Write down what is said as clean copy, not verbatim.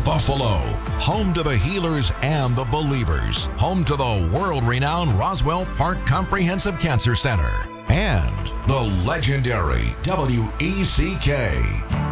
Buffalo, home to the healers and the believers, home to the world-renowned Roswell Park Comprehensive Cancer Center, and the legendary WECK.